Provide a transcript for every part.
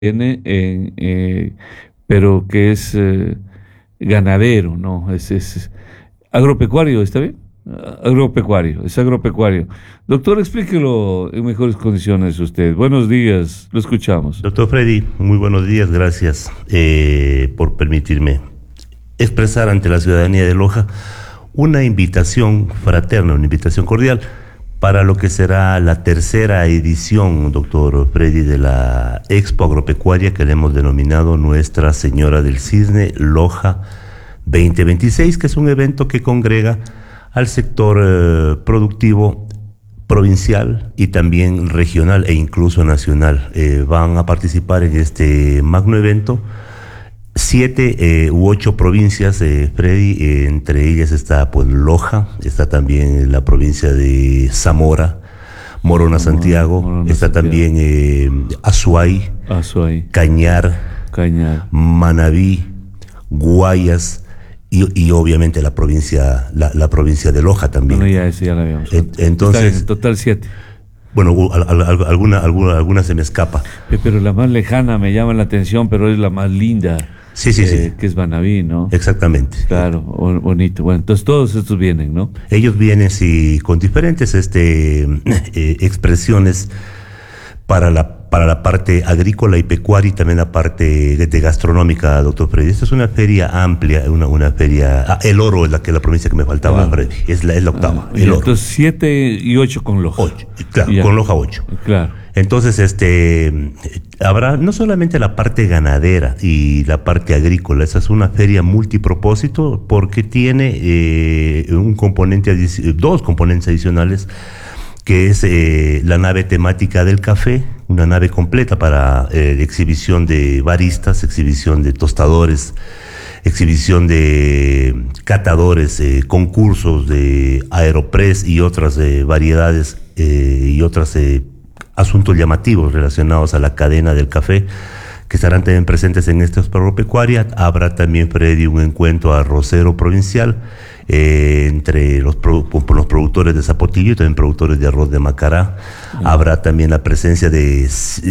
tiene, pero que es ganadero, ¿no? Es agropecuario, ¿está bien? Agropecuario, es agropecuario. Doctor, explíquelo en mejores condiciones usted. Buenos días, lo escuchamos. Doctor Freddy, muy buenos días, gracias por permitirme expresar ante la ciudadanía de Loja una invitación fraterna, una invitación cordial para lo que será la tercera edición, doctor Freddy, de la Expo Agropecuaria que le hemos denominado Nuestra Señora del Cisne Loja 2026, que es un evento que congrega al sector productivo provincial y también regional e incluso nacional. Van a participar en este magno evento 7 u 8 provincias, Freddy, entre ellas está pues Loja, está también la provincia de Zamora, Morona, Santiago, está Santiago. También Azuay, Cañar, Manabí, Guayas y obviamente la provincia de Loja también. Bueno, ya la habíamos. Entonces, en total 7. Bueno, alguna se me escapa. Pero la más lejana me llama la atención, pero es la más linda. Sí. Que es Manabí, ¿no? Exactamente. Claro, bonito. Bueno, entonces todos estos vienen, ¿no? Ellos vienen, sí, con diferentes expresiones para la parte agrícola y pecuaria y también la parte de gastronómica, doctor Freddy. Esta es una feria amplia, una feria... El Oro es la provincia que me faltaba, Freddy. Es la octava. El Oro. Entonces 7 y 8 con Loja. 8, claro, con Loja 8. Claro. Entonces, habrá no solamente la parte ganadera y la parte agrícola, esa es una feria multipropósito porque tiene dos componentes adicionales, que es la nave temática del café, una nave completa para exhibición de baristas, exhibición de tostadores, exhibición de catadores, concursos de Aeropress y otras variedades y otras asuntos llamativos relacionados a la cadena del café que estarán también presentes en esta Expo Agropecuaria. Habrá también, Freddy, un encuentro arrocero provincial entre los productores de zapotillo y también productores de arroz de Macará. Habrá también la presencia de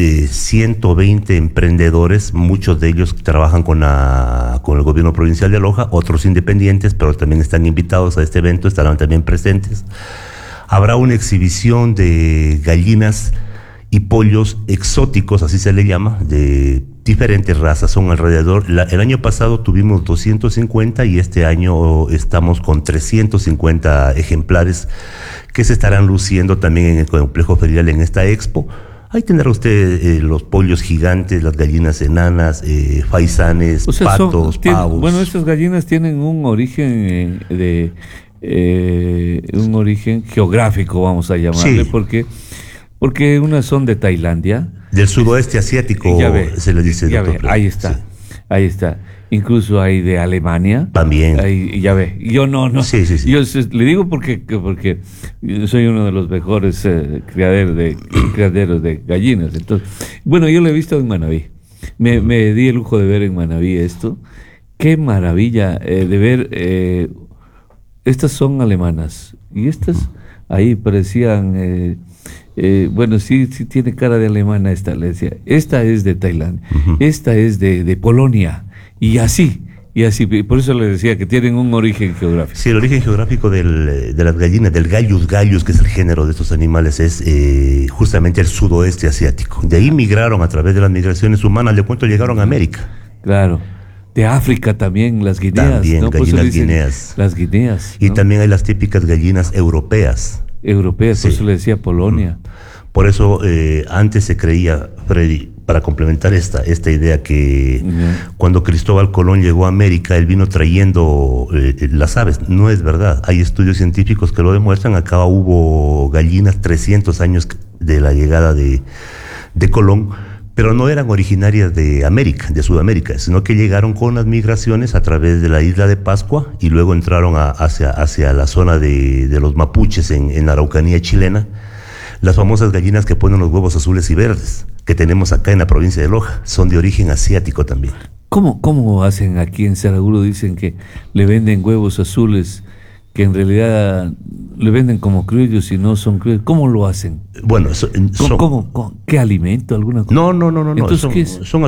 120 emprendedores, muchos de ellos trabajan con el gobierno provincial de Loja, otros independientes, pero también están invitados a este evento, estarán también presentes. Habrá una exhibición de gallinas y pollos exóticos, así se le llama, de diferentes razas, son alrededor. El año pasado tuvimos 250 y este año estamos con 350 ejemplares que se estarán luciendo también en el complejo ferial en esta expo. Ahí tendrá usted los pollos gigantes, las gallinas enanas, faisanes, patos, pavos. Bueno, estas gallinas tienen un origen un origen geográfico, vamos a llamarle, sí. Porque unas son de Tailandia. Del sudoeste asiático, se le dice. Ya ve, ahí está, sí. Ahí está. Incluso hay de Alemania. También. Ahí, ya ve, yo no. Sí. Yo le digo porque soy uno de los mejores criaderos de gallinas. Entonces, bueno, yo lo he visto en Manabí. Me di el lujo de ver en Manabí esto. Qué maravilla de ver. Estas son alemanas y estas ahí parecían... bueno, sí tiene cara de alemana esta, le decía. Esta es de Tailandia, esta es de Polonia, y así, por eso le decía que tienen un origen geográfico. Sí, el origen geográfico de las gallinas, del gallus, que es el género de estos animales, es justamente el sudoeste asiático. De ahí migraron a través de las migraciones humanas, de cuánto llegaron a América. Claro. De África también, las guineas. También, ¿no? Gallinas guineas. Las guineas. Y también hay las típicas gallinas europeas. Sí. Por eso le decía Polonia. Por eso antes se creía, Freddy, para complementar esta idea, que cuando Cristóbal Colón llegó a América, él vino trayendo las aves. No es verdad. Hay estudios científicos que lo demuestran. Acá hubo gallinas 300 años de la llegada de Colón, pero no eran originarias de América, de Sudamérica, sino que llegaron con las migraciones a través de la isla de Pascua y luego entraron hacia la zona de los mapuches en la Araucanía chilena. Las famosas gallinas que ponen los huevos azules y verdes, que tenemos acá en la provincia de Loja, son de origen asiático también. ¿Cómo hacen aquí en Saraguro? Dicen que le venden huevos azules que en realidad le venden como criollos y no son criollos. ¿Cómo lo hacen? Bueno, ¿Qué alimento? ¿Alguna cosa? no. Entonces, Son, ¿qué es? son